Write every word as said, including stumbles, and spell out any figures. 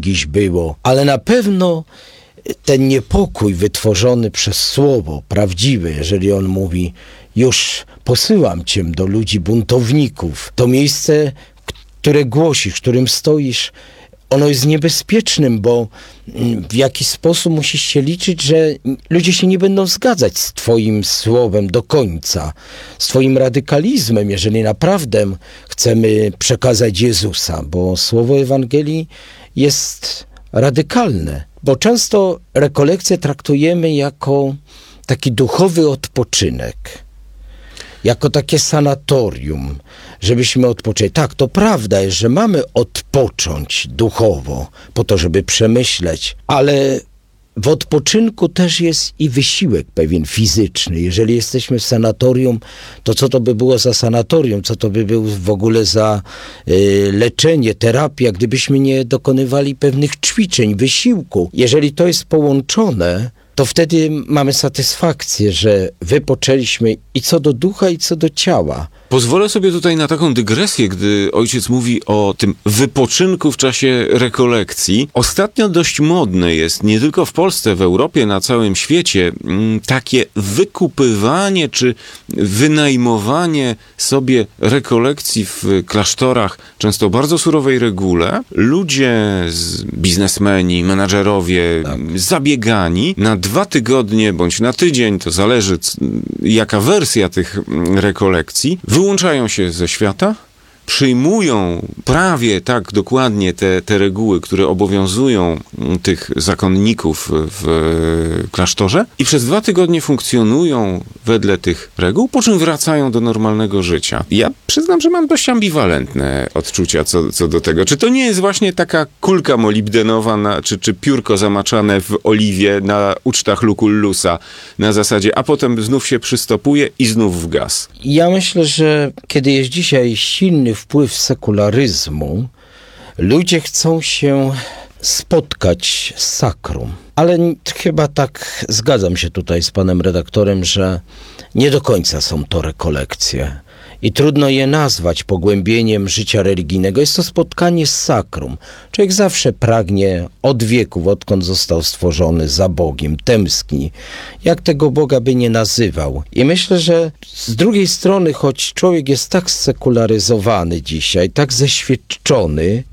kiedyś było, ale na pewno ten niepokój wytworzony przez Słowo prawdziwe, jeżeli on mówi: już posyłam cię do ludzi buntowników, to miejsce, które głosisz, w którym stoisz, ono jest niebezpiecznym, bo w jakiś sposób musisz się liczyć, że ludzie się nie będą zgadzać z twoim słowem do końca, z twoim radykalizmem, jeżeli naprawdę chcemy przekazać Jezusa, bo słowo Ewangelii jest radykalne, bo często rekolekcje traktujemy jako taki duchowy odpoczynek, jako takie sanatorium, żebyśmy odpoczęli. Tak, to prawda jest, że mamy odpocząć duchowo, po to, żeby przemyśleć, ale w odpoczynku też jest i wysiłek pewien fizyczny. Jeżeli jesteśmy w sanatorium, to co to by było za sanatorium? Co to by było w ogóle za y, leczenie, terapia, gdybyśmy nie dokonywali pewnych ćwiczeń, wysiłku? Jeżeli to jest połączone, to wtedy mamy satysfakcję, że wypoczęliśmy i co do ducha, i co do ciała. Pozwolę sobie tutaj na taką dygresję, gdy ojciec mówi o tym wypoczynku w czasie rekolekcji. Ostatnio dość modne jest, nie tylko w Polsce, w Europie, na całym świecie, takie wykupywanie czy wynajmowanie sobie rekolekcji w klasztorach, często o bardzo surowej regule. Ludzie, biznesmeni, menadżerowie, tak, zabiegani na dwa tygodnie bądź na tydzień, to zależy jaka wersja tych rekolekcji, wyłączają się ze świata, przyjmują prawie tak dokładnie te, te reguły, które obowiązują tych zakonników w klasztorze i przez dwa tygodnie funkcjonują wedle tych reguł, po czym wracają do normalnego życia. Ja przyznam, że mam dość ambiwalentne odczucia co, co do tego. Czy to nie jest właśnie taka kulka molibdenowa, na, czy, czy piórko zamaczane w oliwie na ucztach Lucullusa na zasadzie, a potem znów się przystopuje i znów w gaz? Ja myślę, że kiedy jest dzisiaj silny wpływ sekularyzmu, ludzie chcą się spotkać z sakrum. Ale chyba tak zgadzam się tutaj z panem redaktorem, że nie do końca są to rekolekcje. I trudno je nazwać pogłębieniem życia religijnego. Jest to spotkanie z sakrum. Człowiek zawsze pragnie od wieków, odkąd został stworzony, za Bogiem, tęskni. Jak tego Boga by nie nazywał. I myślę, że z drugiej strony, choć człowiek jest tak sekularyzowany dzisiaj, tak zeświadczony,